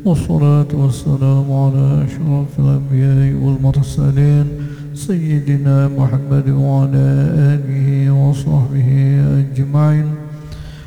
والصلاة والسلام على أشرف الأنبياء والمرسلين سيدنا محمد وعلى آله وصحبه أجمعين.